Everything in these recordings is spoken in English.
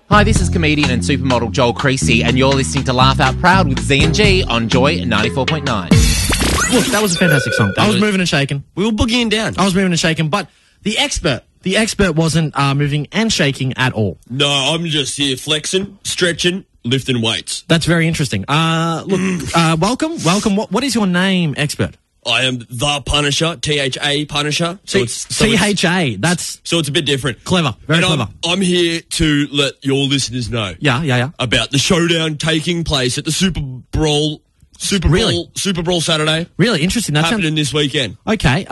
Hi, this is comedian and supermodel Joel Creasy, and you're listening to Laugh Out Proud with Z and G on Joy 94.9. Look, that was a fantastic song. I was moving and shaking. We were boogieing down. I was moving and shaking, but the expert wasn't moving and shaking at all. No, I'm just here flexing, stretching, lifting weights. That's very interesting. Welcome. What is your name, expert? I am the Punisher, THA Punisher. THA. So it's a bit different. Clever. Very clever. I'm here to let your listeners know. Yeah. About the showdown taking place at the Super Bowl Saturday. Really interesting. That's happening this weekend. Okay.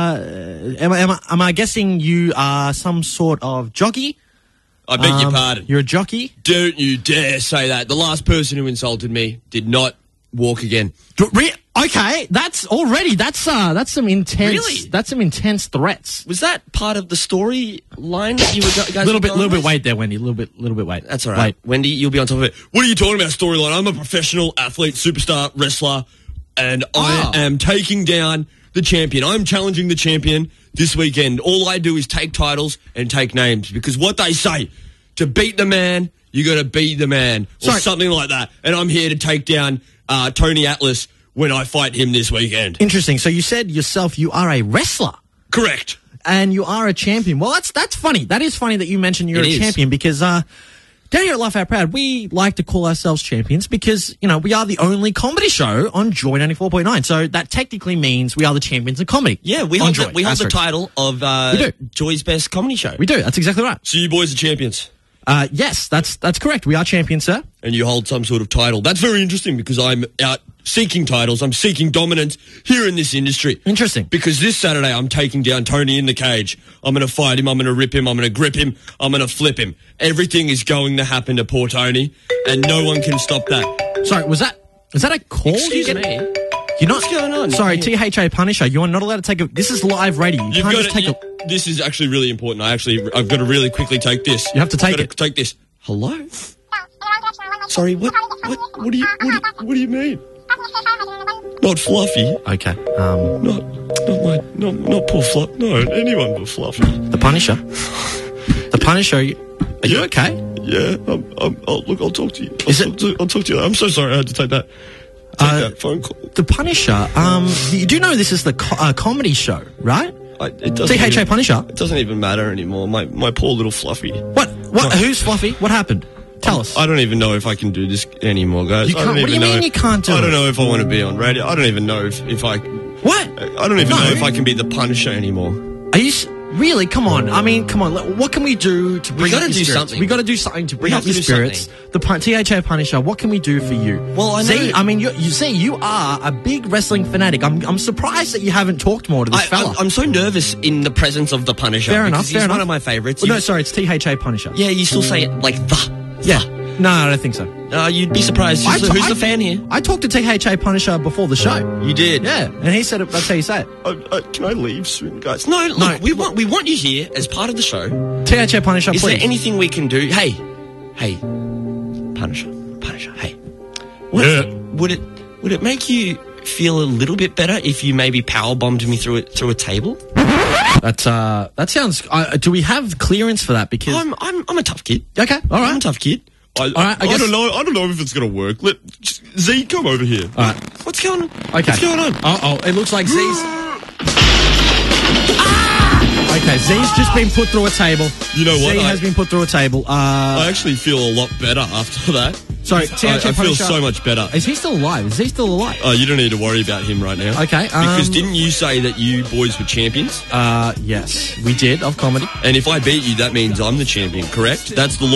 Am I guessing you are some sort of jockey? I beg your pardon. You're a jockey? Don't you dare say that. The last person who insulted me did not walk again. Okay, that's some intense. Really? That's some intense threats. Was that part of the story line that you guys? Little bit wait there, Wendy. Little bit wait. That's all right. Wait. Wendy, you'll be on top of it. What are you talking about? Storyline? I'm a professional athlete, superstar, wrestler, and I am taking down the champion. I'm challenging the champion this weekend. All I do is take titles and take names because what they say, to beat the man, you got to beat the man or something like that. And I'm here to take down Tony Atlas when I fight him this weekend. Interesting. So you said yourself you are a wrestler. Correct. And you are a champion. Well, that's funny. That is funny that you mentioned you're a champion because down here at Laugh Out Proud, we like to call ourselves champions because, you know, we are the only comedy show on Joy 94.9. So that technically means we are the champions of comedy. Yeah, we hold the title of Joy's best comedy show. We do. That's exactly right. So you boys are champions? Yes, that's correct. We are champions, sir. And you hold some sort of title. That's very interesting because I'm out seeking titles. I'm seeking dominance here in this industry. Interesting. Because this Saturday I'm taking down Tony in the cage. I'm going to fight him. I'm going to rip him. I'm going to grip him. I'm going to flip him. Everything is going to happen to poor Tony, and no one can stop that. Sorry, is that a call? Excuse me. You're not. What's going on? Sorry, THA Punisher. You are not allowed to take a. This is live radio. You can't just take a. This is actually really important. I've got to really quickly take this. You have to take it. Take this. Hello. Sorry. What do you mean? Not Fluffy. Okay. Not poor Fluffy. No, anyone but Fluffy. The Punisher. The Punisher. Are you okay? Yeah. I'll talk to you. I'll talk to you. I'm so sorry. I had to take that. That phone call. The Punisher. You do know this is the comedy show, right? THA Punisher. It doesn't even matter anymore. My poor little Fluffy. What? Who's Fluffy? What happened? Tell us. I don't even know if I can do this anymore, guys. You can't, what do you mean you can't do it? I don't know if I want to be on radio. I don't even know if I... What? I don't even know if I can be the Punisher anymore. Are you... Really? Come on. I mean, come on. What can we do to bring up your spirits? Something. We got to do something to bring up your spirits. The THA Punisher, what can we do for you? Well, I know... See, I mean, you are a big wrestling fanatic. I'm surprised that you haven't talked more to this fella. I'm so nervous in the presence of the Punisher. Fair enough. He's one of my favourites. Well, no, sorry, it's THA Punisher. Yeah, you still say it like the. Yeah. No, I don't think so. You'd be surprised. Who's the fan here? I talked to THA Punisher before the show. You did? Yeah, and he said it. That's how you say it. Can I leave soon, guys? No, look, we want you here as part of the show. THA Punisher, please. Is there anything we can do? Hey, Punisher, hey. Would it make you feel a little bit better if you maybe power bombed me through a table? That sounds. Do we have clearance for that? Because I'm a tough kid. Okay, all right. I'm a tough kid. All right, I don't know. I don't know if it's gonna work. Let Z come over here. All right. What's going on? Okay. What's going on? It looks like Z's. Okay, Z's just been put through a table. You know what? Z has been put through a table. I actually feel a lot better after that. Sorry, I feel so much better. Is he still alive? Is he still alive? You don't need to worry about him right now. Okay. Because didn't you say that you boys were champions? Yes, we did, of comedy. And if I beat you, that means I'm the champion, correct? That's the law.